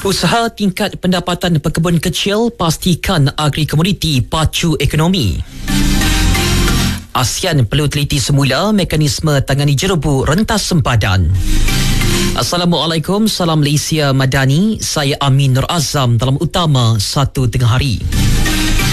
Usaha tingkat pendapatan pekebun kecil pastikan agri-komoditi pacu ekonomi. ASEAN perlu teliti semula mekanisme tangani jerebu rentas sempadan. Assalamualaikum, salam Malaysia Madani. Saya Amin Nur Azam dalam utama 1 tengah hari.